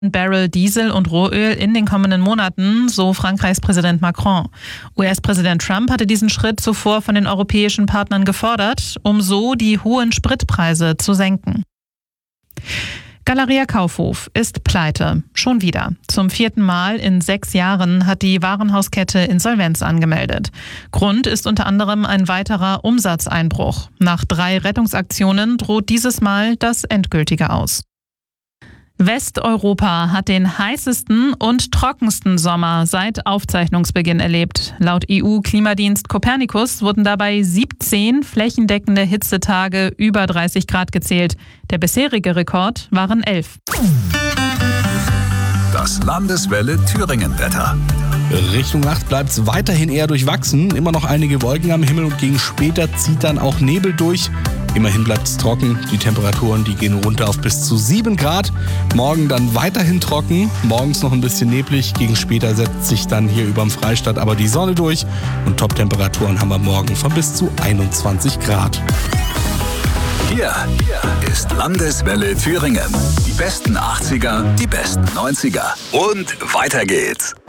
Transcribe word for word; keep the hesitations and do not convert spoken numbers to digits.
Barrel Diesel und Rohöl in den kommenden Monaten, so Frankreichs Präsident Macron. U S-Präsident Trump hatte diesen Schritt zuvor von den europäischen Partnern gefordert, um so die hohen Spritpreise zu senken. Galeria Kaufhof ist pleite. Schon wieder. Zum vierten Mal in sechs Jahren hat die Warenhauskette Insolvenz angemeldet. Grund ist unter anderem ein weiterer Umsatzeinbruch. Nach drei Rettungsaktionen droht dieses Mal das endgültige Aus. Westeuropa hat den heißesten und trockensten Sommer seit Aufzeichnungsbeginn erlebt. Laut E U-Klimadienst Copernicus wurden dabei siebzehn flächendeckende Hitzetage über dreißig Grad gezählt. Der bisherige Rekord waren elf. Das Landeswelle Thüringen-Wetter. Richtung Nacht bleibt es weiterhin eher durchwachsen. Immer noch einige Wolken am Himmel und gegen später zieht dann auch Nebel durch. Immerhin bleibt es trocken. Die Temperaturen, die gehen runter auf bis zu sieben Grad. Morgen dann weiterhin trocken. Morgens noch ein bisschen neblig. Gegen später setzt sich dann hier über dem Freistaat aber die Sonne durch. Und Top-Temperaturen haben wir morgen von bis zu einundzwanzig Grad. Hier ist Landeswelle Thüringen. Die besten achtziger, die besten neunziger. Und weiter geht's.